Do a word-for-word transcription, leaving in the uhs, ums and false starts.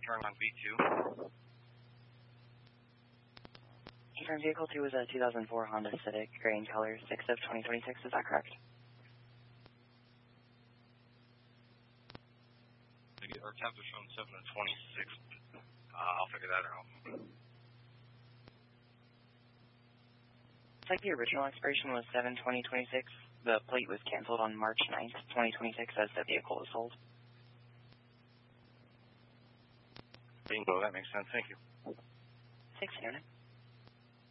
confirmed on V two. Confirmed vehicle two was a two thousand four Honda Civic, gray in color, sixth of twenty twenty-six, is that correct? Our tabs are showing seven of twenty-six. Uh, I'll figure that out. Looks like the original expiration was seven twenty twenty-six. The plate was canceled on March ninth, twenty twenty-six, as the vehicle was sold. Bingo, that makes sense. Thank you. Thanks, Unit.